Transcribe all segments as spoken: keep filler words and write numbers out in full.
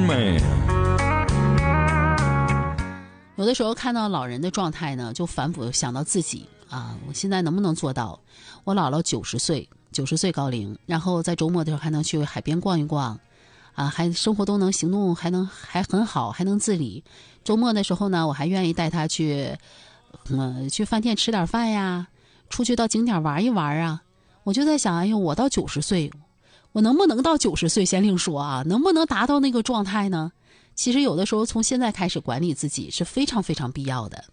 man。 有的时候看到老人的状态呢，就反复想到自己啊，我现在能不能做到？我姥姥九十岁，九十岁高龄，然后在周末的时候还能去海边逛一逛，啊，还生活都能行动，还能还很好，还能自理。周末的时候呢，我还愿意带她去，嗯，去饭店吃点饭呀，出去到景点玩一玩啊。我就在想，哎呦，我到九十岁，我能不能到九十岁先另说啊？能不能达到那个状态呢？其实有的时候从现在开始管理自己是非常非常必要的。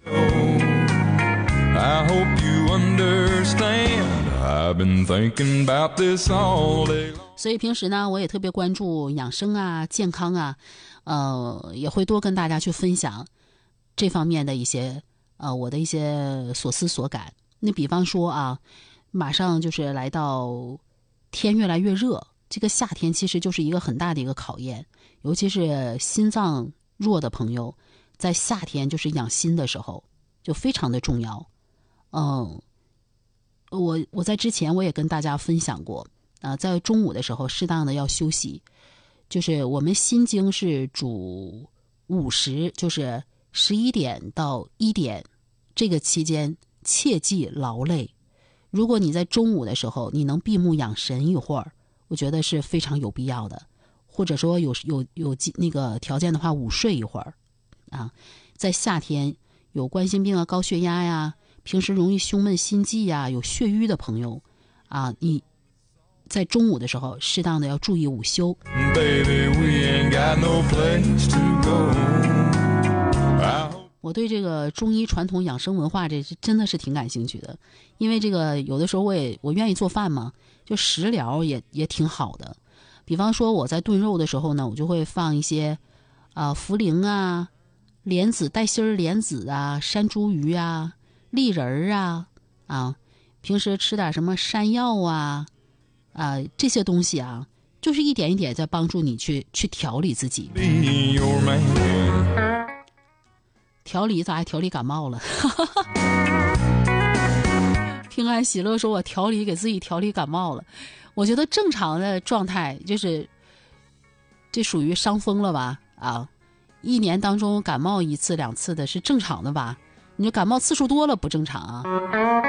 I hope you understand. I've been thinking about this all day long. 所以平时呢，我也特别关注养生啊、健康啊，呃，也会多跟大家去分享这方面的一些呃我的一些所思所感。那比方说啊，马上就是来到天越来越热，这个夏天其实就是一个很大的一个考验，尤其是心脏弱的朋友，在夏天就是养心的时候就非常的重要。嗯，我我在之前我也跟大家分享过啊、呃，在中午的时候适当的要休息，就是我们心经是主午时，就是十一点到一点这个期间切忌劳累。如果你在中午的时候你能闭目养神一会儿，我觉得是非常有必要的，或者说有有有那个条件的话午睡一会儿啊。在夏天有冠心病啊、高血压呀，平时容易胸闷心悸呀、有血瘀的朋友啊，你在中午的时候适当的要注意午休。 Baby, we ain't got no place to go. 我对这个中医传统养生文化这真的是挺感兴趣的，因为这个有的时候我也我愿意做饭嘛，就食疗也也挺好的。比方说我在炖肉的时候呢，我就会放一些啊、呃、茯苓啊、莲子带芯儿莲子啊、山茱萸啊、薏仁啊啊，平时吃点什么山药啊啊这些东西啊，就是一点一点在帮助你去去调理自己。 Be your man. 调理咋还调理感冒了？平安喜乐说我调理给自己调理感冒了，我觉得正常的状态就是这属于伤风了吧啊，一年当中感冒一次两次的是正常的吧？你就感冒次数多了不正常啊。